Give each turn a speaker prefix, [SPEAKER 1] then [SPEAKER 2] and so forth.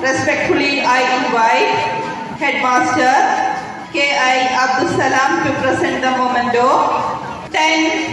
[SPEAKER 1] respectfully I invite Headmaster K.I. Abdul Salam to present the memento. 10